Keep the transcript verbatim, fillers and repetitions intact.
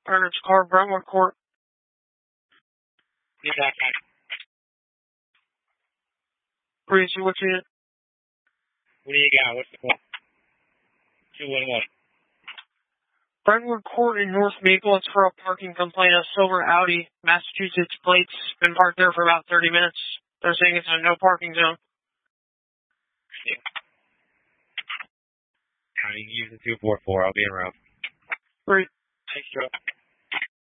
Ernest Car, Brentwood Court. Yeah, that's right. Breezy, what's it? What do you got? What's the call? two one one. Brentwood Court in North Maple. It's for a parking complaint. A silver Audi, Massachusetts plates. Been parked there for about thirty minutes. They're saying it's a no parking zone. Yeah. I use the two four four. I'll be around. Great. Thanks, Joe.